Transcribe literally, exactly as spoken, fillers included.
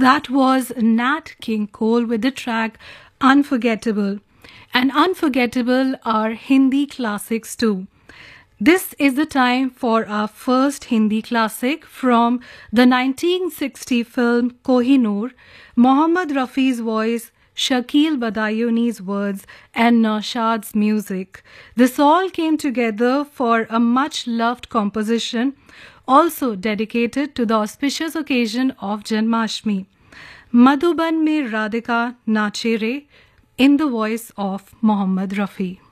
That was Nat King Cole with the track Unforgettable. And unforgettable are Hindi classics too. This is the time for our first Hindi classic from the nineteen sixty film Kohinoor, Mohammad Rafi's voice, Shakil Badayuni's words, and Naushad's music. This all came together for a much-loved composition, also dedicated to the auspicious occasion of Janmashtami. Madhuban Mein Radhika Nache Re, in the voice of Mohammad Rafi.